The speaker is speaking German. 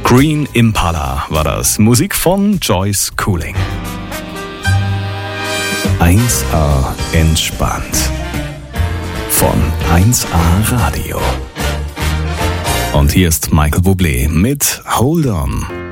Green Impala war das. Musik von Joyce Cooling. 1A entspannt. Von 1A Radio. Und hier ist Michael Bublé mit Hold On.